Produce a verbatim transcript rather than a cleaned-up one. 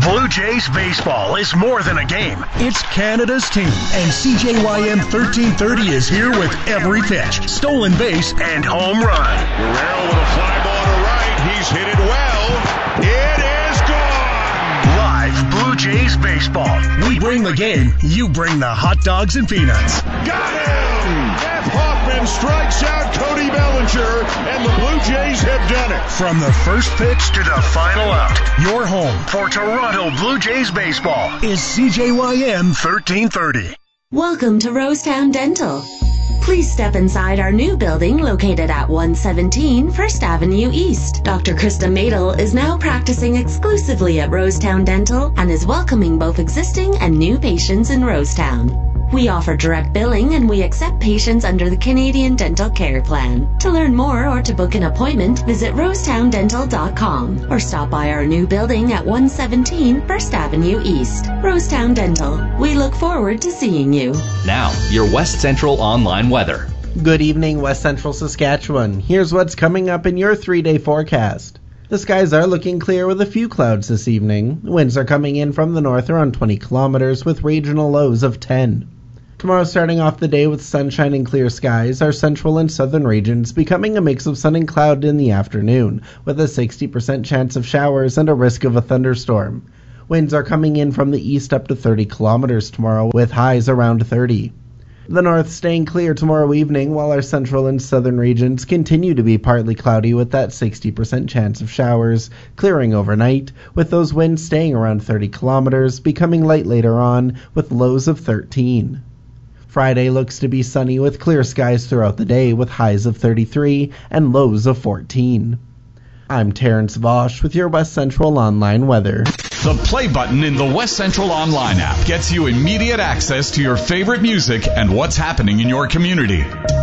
Blue Jays baseball is more than a game. It's Canada's team, and C J Y M thirteen thirty is here with every pitch, stolen base, and home run. Guerrero with a fly ball to right. He's hit it well. It is gone. Live Blue Jays baseball. We bring the game. You bring the hot dogs and peanuts. Got him! Jeff Hoffman strikes out Cody Bellinger, and the Blue Jays have done it. From the first pitch to the final out, your home for Toronto Blue Jays baseball is C J Y M thirteen thirty. Welcome to Rosetown Dental. Please step inside our new building located at one seventeen First Avenue East. Doctor Krista Madel is now practicing exclusively at Rosetown Dental and is welcoming both existing and new patients in Rosetown. We offer direct billing and we accept patients under the Canadian Dental Care Plan. To learn more or to book an appointment, visit rosetown dental dot com or stop by our new building at one seventeen First Avenue East. Rosetown Dental. We look forward to seeing you. Now, your West Central online weather. Good evening, West Central Saskatchewan. Here's what's coming up in your three-day forecast. The skies are looking clear with a few clouds this evening. Winds are coming in from the north around twenty kilometers with regional lows of ten. Tomorrow, starting off the day with sunshine and clear skies, our central and southern regions becoming a mix of sun and cloud in the afternoon, with a sixty percent chance of showers and a risk of a thunderstorm. Winds are coming in from the east up to thirty kilometers tomorrow, with highs around thirty. The north staying clear tomorrow evening, while our central and southern regions continue to be partly cloudy with that sixty percent chance of showers, clearing overnight, with those winds staying around thirty kilometers, becoming light later on, with lows of thirteen. Friday looks to be sunny with clear skies throughout the day with highs of thirty-three and lows of fourteen. I'm Terrence Vosch with your West Central Online weather. The play button in the West Central Online app gets you immediate access to your favorite music and what's happening in your community.